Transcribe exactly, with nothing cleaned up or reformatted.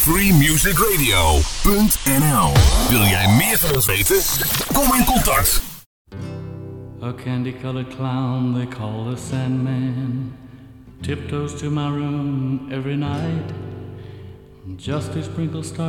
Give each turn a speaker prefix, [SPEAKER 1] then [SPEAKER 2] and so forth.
[SPEAKER 1] free music radio punt n l. Wil jij meer van ons weten? Kom in contact.
[SPEAKER 2] A candy-colored clown they call the Sandman tiptoes to my room every night just to sprinkle stars